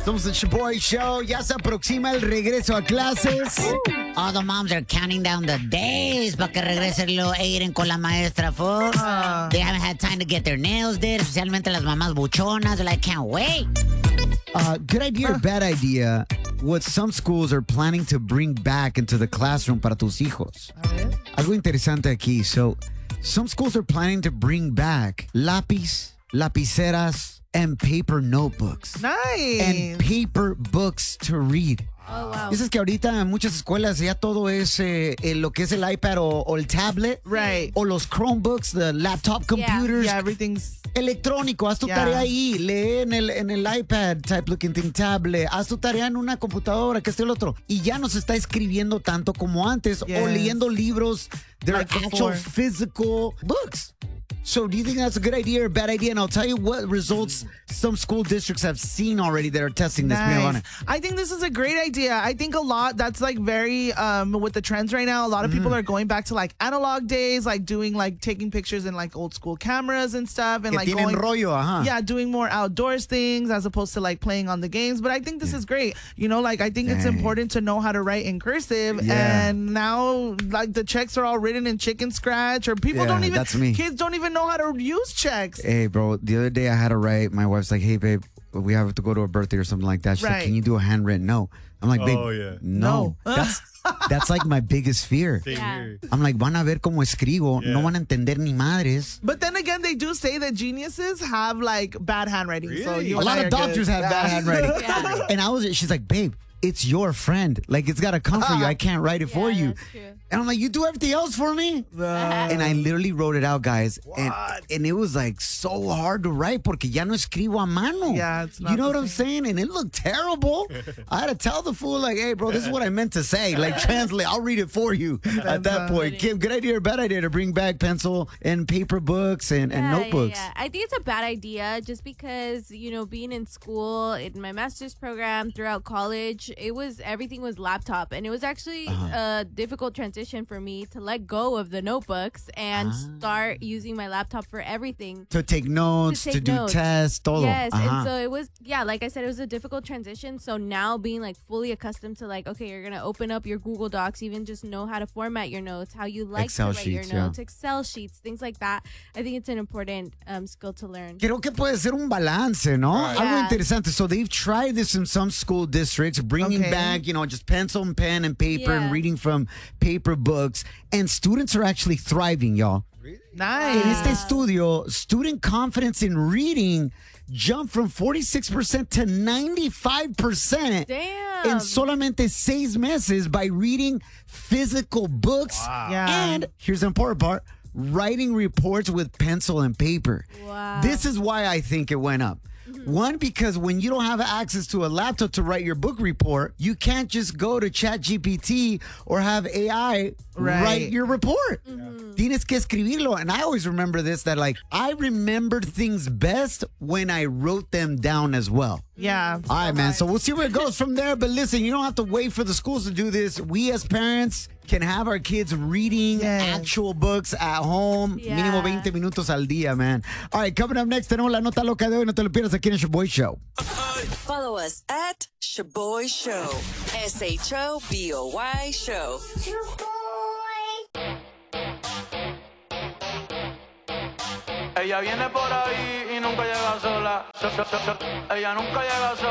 Somos el Shaboy Show. Ya se aproxima el regreso a clases. All the moms are counting down the days para que regrese el little Aiden con la maestra, folks. They haven't had time to get their nails did, especialmente las mamás buchonas. They're like, can't wait. Good idea or bad idea, what some schools are planning to bring back into the classroom para tus hijos. Algo interesante aquí. So, some schools are planning to bring back lápiz, lapiceras, and paper notebooks. Nice. And paper books to read. Oh, wow. Dices que ahorita en muchas escuelas ya todo es lo que es el iPad o el tablet. Right. O los Chromebooks, the laptop computers. Yeah, everything's Electrónico. Haz tu tarea ahí. Lee en el iPad type looking thing tablet. Haz tu tarea en una computadora, que este el otro. Y ya no se está escribiendo tanto como antes. Yes. O leyendo libros. They're Like actual before. physical books. So do you think that's a good idea or a bad idea? And I'll tell you what results some school districts have seen already that are testing this. Mira, Vane. I think this is a great idea. I think a lot that's like very with the trends right now. A lot of people are going back to like analog days, like doing like taking pictures in like old school cameras and stuff, and Que like tienen going rollo, ajá. yeah, doing more outdoors things as opposed to like playing on the games. But I think this is great. You know, like I think it's Dang. important to know how to write in cursive. Yeah. And now like the checks are all written in chicken scratch, or people Yeah, don't even that's me. kids don't even know how to use checks. Hey, bro, the other day I had to write. My wife's like, hey, babe, we have to go to a birthday or something like that. She's like, Right. can you do a handwritten note? I'm like, babe, Oh, yeah. no. That's like my biggest fear. Same Yeah. here. I'm like, van a ver cómo escribo. Yeah. No van a entender ni madres. But then again, they do say that geniuses have like bad handwriting. So Really? you A and lot I of are doctors good. have bad handwriting. And she's like, babe, it's your friend. Like, it's got to come for you. I can't write it for you. That's true. And I'm like, you do everything else for me? And I literally wrote it out, guys. And it was like so hard to write porque ya no escribo a mano. Yeah, it's not You know the what I'm saying? And it looked terrible. I had to tell the fool, like, hey, bro, this is what I meant to say. Like, translate. I'll read it for you at that point. funny. Kim, good idea or bad idea to bring back pencil and paper books and notebooks? Yeah. I think it's a bad idea just because, being in school, in my master's program, throughout college, everything was laptop. And it was actually a difficult transition for me to let go of the notebooks and start using my laptop for everything. To take notes, to, take do notes. tests, todo. Yes, Ajá. and so it was, like I said, it was a difficult transition. So now being like fully accustomed to like, okay, you're gonna open up your Google Docs, even just know how to format your notes, how you like Excel to write sheets, your yeah. notes, Excel sheets, things like that. I think it's an important skill to learn. Creo que puede ser un balance, ¿no? Algo Yeah. interesante. So they've tried this in some school districts, bringing Okay. back, just pencil and pen and paper and Yeah. reading from paper books. And students are actually thriving, y'all. Nice. En este estudio, student confidence in reading jumped from 46% to 95% Damn. in solamente 6 meses by reading physical books. Yeah. And here's the important part, writing reports with pencil and paper. Wow. This is why I think it went up. One, because when you don't have access to a laptop to write your book report, you can't just go to ChatGPT or have AI write your report. Tienes que escribirlo. And I always remember this, that like, I remembered things best when I wrote them down as well. Yeah. All right, man. So we'll see where it goes from there. But listen, you don't have to wait for the schools to do this. We as parents can have our kids reading Yes. actual books at home. Yeah. Mínimo 20 minutos al día, man. All right, coming up next, tenemos la nota loca de hoy. No te lo pierdas aquí en el Shaboy Show. Follow us at Shaboy Show. SHOBOY Show. Ella viene por ahí y nunca llega sola. Ella nunca llega sola.